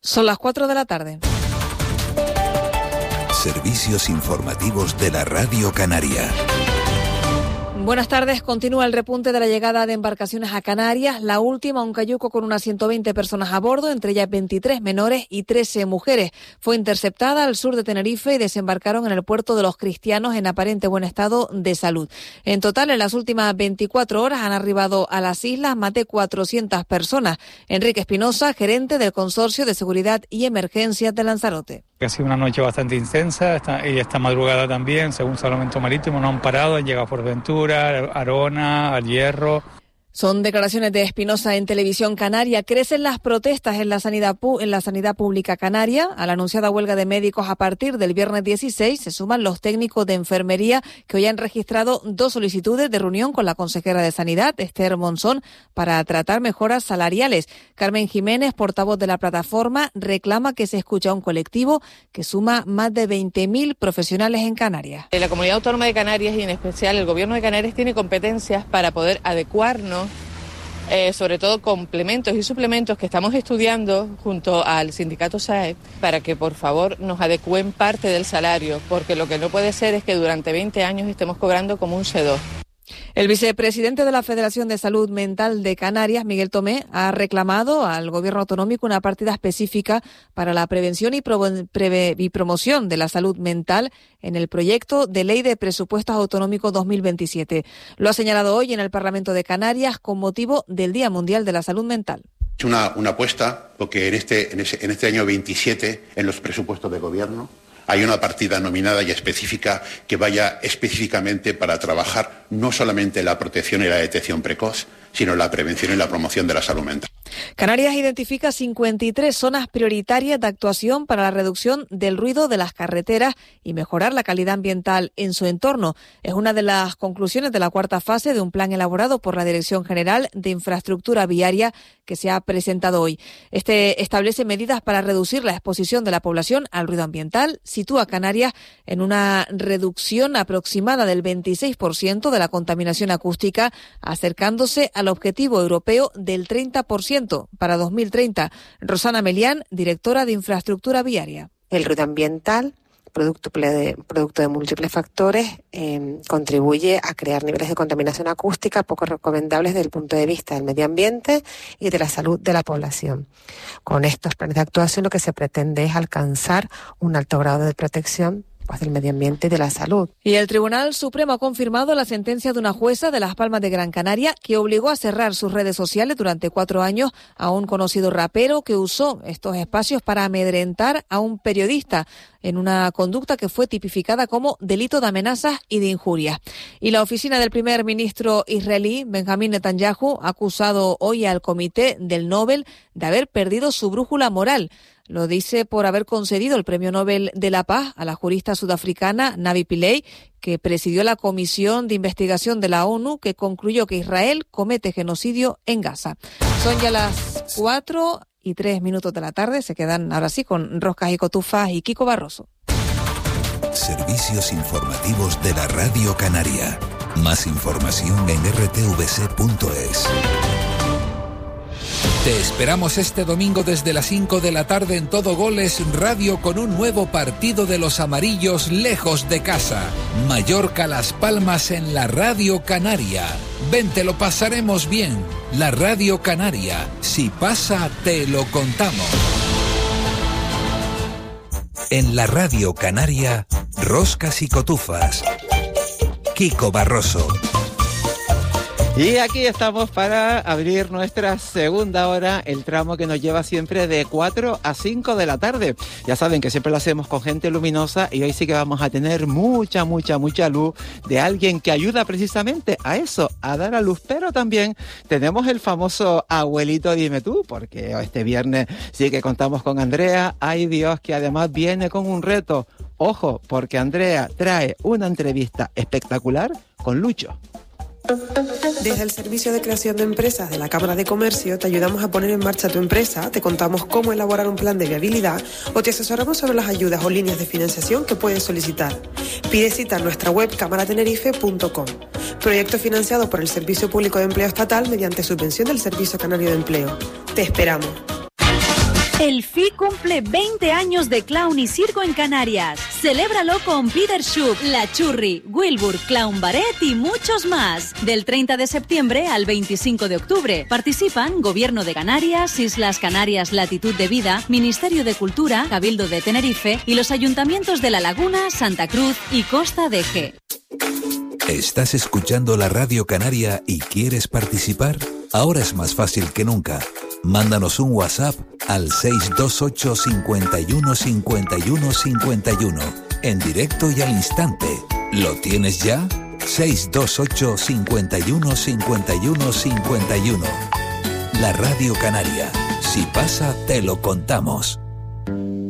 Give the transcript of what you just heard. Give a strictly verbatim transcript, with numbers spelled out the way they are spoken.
Son las cuatro de la tarde. Servicios informativos de la Radio Canaria. Buenas tardes. Continúa el repunte de la llegada de embarcaciones a Canarias. La última, un cayuco con unas ciento veinte personas a bordo, entre ellas veintitrés menores y trece mujeres. Fue interceptada al sur de Tenerife y desembarcaron en el puerto de Los Cristianos en aparente buen estado de salud. En total, en las últimas veinticuatro horas han arribado a las islas más de cuatrocientas personas. Enrique Espinosa, gerente del Consorcio de Seguridad y Emergencias de Lanzarote. Ha sido una noche bastante intensa esta, y esta madrugada también, según Salvamento Marítimo, no han parado, han llegado a Fuerteventura, a Arona, al Hierro. Son declaraciones de Espinosa en Televisión Canaria. Crecen las protestas en la sanidad pu- en la sanidad pública canaria. A la anunciada huelga de médicos a partir del viernes dieciséis se suman los técnicos de enfermería que hoy han registrado dos solicitudes de reunión con la consejera de Sanidad, Esther Monzón, para tratar mejoras salariales. Carmen Jiménez, portavoz de la plataforma, reclama que se escuche a un colectivo que suma más de veinte mil profesionales en Canarias. La Comunidad Autónoma de Canarias y en especial el Gobierno de Canarias tiene competencias para poder adecuarnos Eh, sobre todo complementos y suplementos que estamos estudiando junto al sindicato S A E para que por favor nos adecúen parte del salario, porque lo que no puede ser es que durante veinte años estemos cobrando como un C dos. El vicepresidente de la Federación de Salud Mental de Canarias, Miguel Tomé, ha reclamado al Gobierno autonómico una partida específica para la prevención y, pro- preve- y promoción de la salud mental en el proyecto de Ley de Presupuestos Autonómicos dos mil veintisiete. Lo ha señalado hoy en el Parlamento de Canarias con motivo del Día Mundial de la Salud Mental. Es una, una apuesta porque en este, en, ese, en este año veintisiete, en los presupuestos de Gobierno, hay una partida nominada y específica que vaya específicamente para trabajar no solamente la protección y la detección precoz, sino la prevención y la promoción de la salud mental. Canarias identifica cincuenta y tres zonas prioritarias de actuación para la reducción del ruido de las carreteras y mejorar la calidad ambiental en su entorno. Es una de las conclusiones de la cuarta fase de un plan elaborado por la Dirección General de Infraestructura Viaria que se ha presentado hoy. Este establece medidas para reducir la exposición de la población al ruido ambiental, sitúa a Canarias en una reducción aproximada del veintiséis por ciento de la contaminación acústica, acercándose al objetivo europeo del treinta por ciento para dos mil treinta. Rosana Melián, directora de Infraestructura Viaria. El ruido ambiental, producto de, producto de múltiples factores, eh, contribuye a crear niveles de contaminación acústica poco recomendables desde el punto de vista del medio ambiente y de la salud de la población. Con estos planes de actuación lo que se pretende es alcanzar un alto grado de protección pues, del medio ambiente y de la salud. Y el Tribunal Supremo ha confirmado la sentencia de una jueza de Las Palmas de Gran Canaria que obligó a cerrar sus redes sociales durante cuatro años a un conocido rapero que usó estos espacios para amedrentar a un periodista en una conducta que fue tipificada como delito de amenazas y de injurias. Y la oficina del primer ministro israelí, Benjamín Netanyahu, ha acusado hoy al Comité del Nobel de haber perdido su brújula moral. Lo dice por haber concedido el Premio Nobel de la Paz a la jurista sudafricana Navi Pillay, que presidió la Comisión de Investigación de la ONU que concluyó que Israel comete genocidio en Gaza. Son ya las cuatro y tres minutos de la tarde. Se quedan ahora sí con Roscas y Cotufas y Kiko Barroso. Servicios informativos de la Radio Canaria. Más información en r t v c punto es. Te esperamos este domingo desde las cinco de la tarde en Todo Goles Radio con un nuevo partido de los amarillos lejos de casa. Mallorca Las Palmas en la Radio Canaria. Ven, te lo pasaremos bien. La Radio Canaria. Si pasa, te lo contamos. En la Radio Canaria, Roscas y Cotufas. Kiko Barroso. Y aquí estamos para abrir nuestra segunda hora, el tramo que nos lleva siempre de cuatro a cinco de la tarde. Ya saben que siempre lo hacemos con gente luminosa y hoy sí que vamos a tener mucha, mucha, mucha luz de alguien que ayuda precisamente a eso, a dar a luz. Pero también tenemos el famoso abuelito dime tú, porque este viernes sí que contamos con Andrea. Ay Dios, que además viene con un reto. Ojo, porque Andrea trae una entrevista espectacular con Lucho. Desde el Servicio de Creación de Empresas de la Cámara de Comercio te ayudamos a poner en marcha tu empresa, te contamos cómo elaborar un plan de viabilidad o te asesoramos sobre las ayudas o líneas de financiación que puedes solicitar. Pide cita en nuestra web cámara tenerife punto com. Proyecto financiado por el Servicio Público de Empleo Estatal mediante subvención del Servicio Canario de Empleo. Te esperamos. El F I cumple veinte años de clown y circo en Canarias. Celébralo con Peter Schupp, La Churri, Wilbur, Clown Barret y muchos más. Del treinta de septiembre al veinticinco de octubre. Participan Gobierno de Canarias, Islas Canarias Latitud de Vida, Ministerio de Cultura, Cabildo de Tenerife y los ayuntamientos de La Laguna, Santa Cruz y Costa de Eje. ¿Estás escuchando la Radio Canaria y quieres participar? Ahora es más fácil que nunca. Mándanos un WhatsApp al seis dos ocho, cincuenta y uno, cincuenta y uno, cincuenta y uno, en directo y al instante. ¿Lo tienes ya? seis dos ocho, cincuenta y uno, cincuenta y uno, cincuenta y uno. La Radio Canaria. Si pasa, te lo contamos.